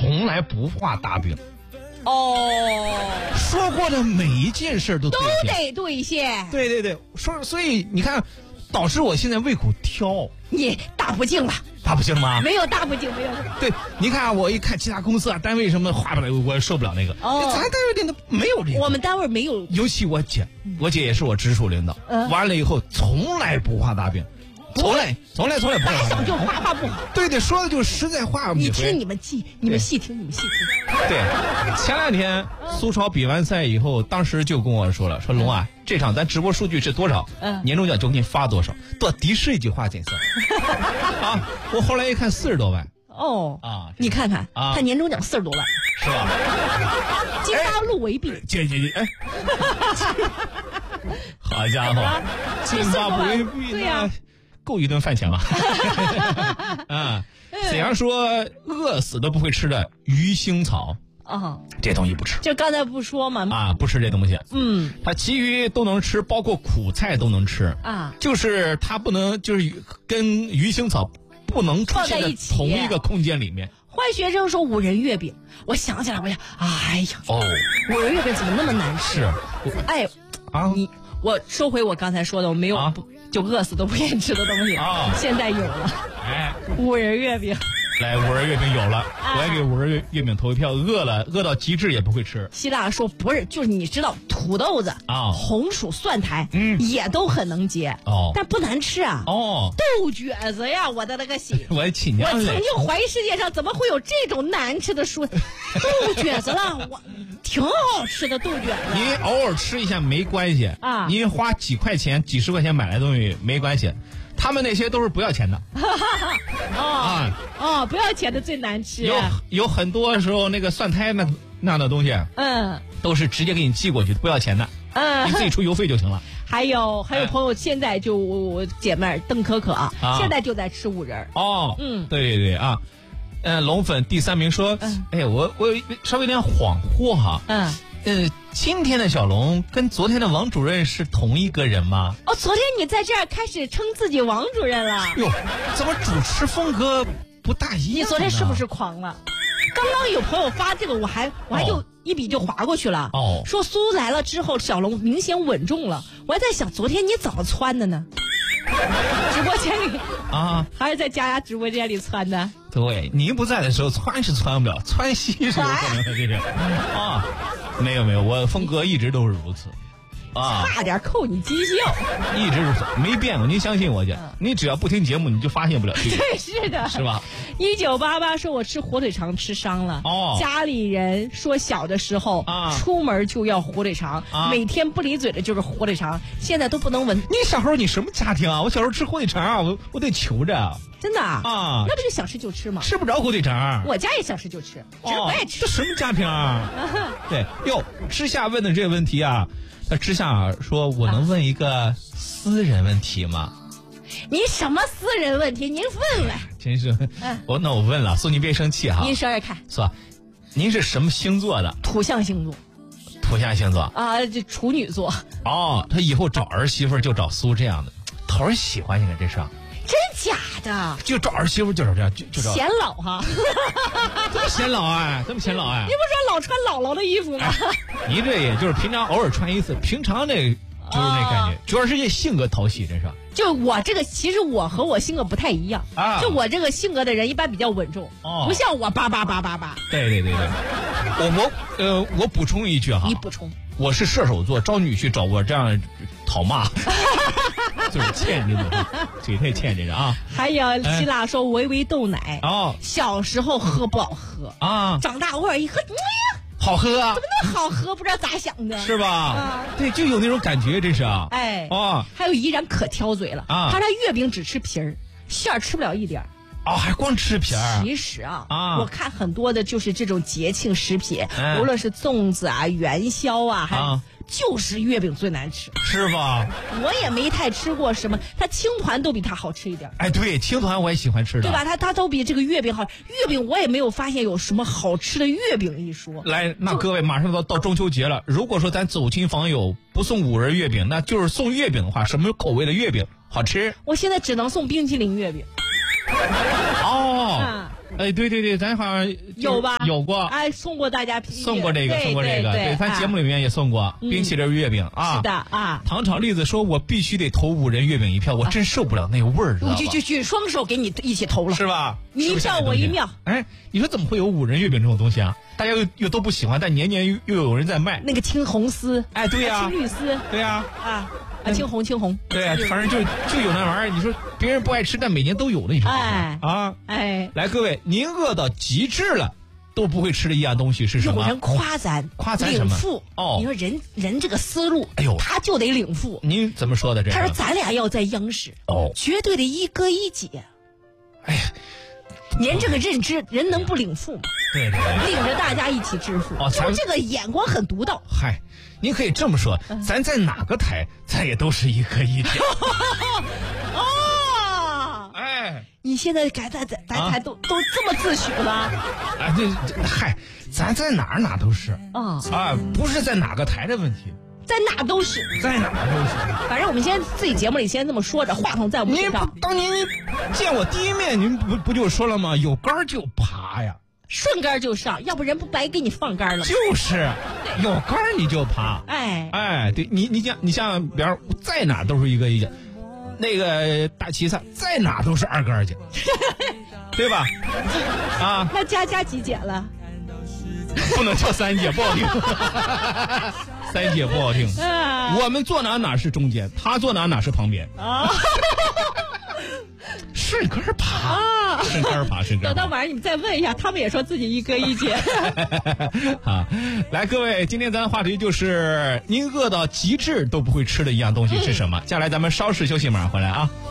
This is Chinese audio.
从来不画大饼。 说过的每一件事都得兑现。 对，所以你看，导致我现在胃口挑。 你大不敬了？ 大不敬吗？ 没有大不敬，没有。 对，你看我一看其他公司啊、单位什么画不了，我也受不了那个。咱单位领导没有这个。 我们单位没有。 尤其我姐也是我直属领导。完了以后从来不画大饼。从来不画。 打小就画不好。 对，说的就是实在话。 你听你们细听。 对，前2天苏超比完赛以后，当时就跟我说了，说龙啊，这场咱直播数据是多少？年终奖就给你发多少，多的是一句话景色。啊，我后来一看40多万。 你看看他年终奖40多万， 是吧？ 金发路为币。 姐，好家伙，金发为币， 对呀。 够一顿饭钱了。子阳说饿死都不会吃的鱼腥草这东西不吃。 就刚才不说嘛不吃这东西。它其余都能吃，包括苦菜都能吃就是它不能，就是跟鱼腥草不能出现在同一个空间里面。 坏学生说五仁月饼，我想起来，五仁月饼怎么那么难吃？我收回我刚才说的，我没有就饿死都不愿意吃的东西现在有了。五仁月饼。 来，五仁月饼有了，我也给五仁月饼投一票。饿到极致也不会吃。 希腊说不是，就是你知道土豆子红薯、蒜苔也都很能结但不难吃豆角子呀，我的那个心！ 我亲娘嘞！ 我曾经怀疑世界上怎么会有这种难吃的蔬豆角子了，我挺好吃的豆角子。 你偶尔吃一下没关系你花几块钱、几十块钱买来的东西没关系。他们那些都是不要钱的。 不要钱的最难吃。 有很多时候那个蒜苔那样的东西，都是直接给你寄过去，不要钱的，你自己出邮费就行了。 还有朋友现在就我姐妹邓可现在就在吃五仁。 对龙粉第3名说，我稍微有点恍惚哈。今天的小龙跟昨天的王主任是同一个人吗？ 昨天你在这儿开始称自己王主任了。 哟，怎么主持风格不大一样？ 你昨天是不是狂了？刚刚有朋友发这个，我还就一笔就划过去了。说苏来了之后，小龙明显稳重了。我还在想，昨天你怎么窜的呢？直播间里还是在佳直播间里窜的？ 对，你不在的时候窜是窜不了，窜稀是有可能的，这是没有，我风格一直都是如此。 差点扣你绩效， 一直如此，没变过。您相信我姐，你只要不听节目，你就发现不了这个。 对，是的， 是吧 ？1988说我吃火腿肠吃伤了。家里人说小的时候出门就要火腿肠，每天不离嘴的就是火腿肠，现在都不能闻。 你小时候你什么家庭啊？我小时候吃火腿肠我得求着。 真的那不就想吃就吃吗？ 吃不着火腿肠， 我家也想吃就吃，只是不爱吃。 这什么家庭对，知夏问的这个问题他知夏说，我能问一个私人问题吗？ 你什么私人问题？您问问。 真是，那我问了，苏您别生气哈。 您说说看。 是吧？您是什么星座的？ 土象星座。 土象星座这处女座。 他以后找儿媳妇就找苏这样的，头儿喜欢你看这是。 真假的？ 就找儿媳妇就找这样，就找显老哈。 这么显老这么显老你不说老穿姥姥的衣服吗？ 你这也就是平常偶尔穿一次，平常就是那感觉，主要是这性格讨喜，真是。 就我这个，其实我和我性格不太一样就我这个性格的人一般比较稳重不像我叭叭叭叭叭。对。 我补充一句哈。 你补充。 我是射手座，招女婿找我这样讨骂，就是欠这种，嘴太欠这个还有希腊说维维豆奶小时候喝不好喝长大偶尔一喝， 好喝怎么那么好喝？不知道咋想的， 是吧？对，就有那种感觉，这是还有依然可挑嘴了他月饼只吃皮儿，馅儿吃不了一点还光吃皮儿。 其实我看很多的就是这种节庆食品无论是粽子元宵还就是月饼最难吃， 是吧？ 我也没太吃过什么，它青团都比它好吃一点。 对，青团我也喜欢吃的， 对吧？它都比这个月饼好。月饼我也没有发现有什么好吃的月饼一说。 来，那各位马上到中秋节了，如果说咱走亲访友不送五仁月饼，那就是送月饼的话，什么口味的月饼好吃？ 我现在只能送冰淇淋月饼。 哎，对，咱好像有吧？ 有过， 哎，送过大家送过这个，对，咱节目里面也送过冰淇淋月饼啊。 是的啊。 糖炒栗子说：“我必须得投5人月饼一票，我真受不了那味儿，知道吧？” 我就双手给你一起投了， 是吧？ 你一票我一票。 哎，你说怎么会有5人月饼这种东西啊？大家又都不喜欢，但年年又有人在卖。 那个青红丝， 哎，对呀， 青绿丝， 对呀， 青红， 对呀，反正就有那玩意儿。你说别人不爱吃，但每年都有的，你说来，各位，您饿到极致了都不会吃的一样东西是什么？ 有人夸咱领富你说人这个思路， 哎呦， 他就得领富。 您怎么说的？这他说咱俩要在央视绝对的一哥一姐。 哎呀， 您这个认知，人能不领富吗？ 对， 领着大家一起致富。就这个眼光很独到。 嗨，您可以这么说，咱在哪个台，咱也都是一哥一姐。哎， 你现在改咱台都这么自诩了？ 哎，嗨，咱在哪都是不是在哪个台的问题。 在哪都是，反正我们先自己节目里先这么说着，话筒在我们身上。 当您见我第一面，您不就说了吗？有杆就爬呀， 顺杆就上，要不人不白给你放杆了。 就是有杆你就爬。哎，对你像，比方在哪都是一哥一姐，那个大齐赛在哪都是2哥2姐，对吧？ 那加几姐了？ 不能叫3姐，不好听。3姐不好听。我们坐哪是中间，他坐哪是旁边。顺杆爬，顺杆爬。 等到晚上你们再问一下，他们也说自己一哥一姐。 好，来各位，今天咱的话题就是您饿到极致都不会吃的一样东西是什么？接下来咱们稍事休息，马上回来啊。